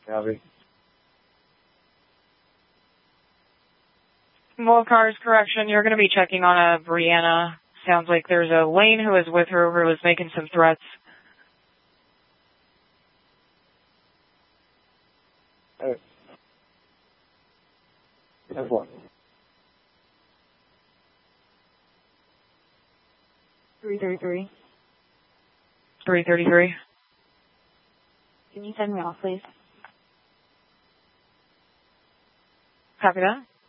Copy. Well, cars, correction, you're going to be checking on a Brianna. Sounds like there's a Lane who is with her who is making some threats. That's one. 333. 333. Can you send me off, please? Copy that.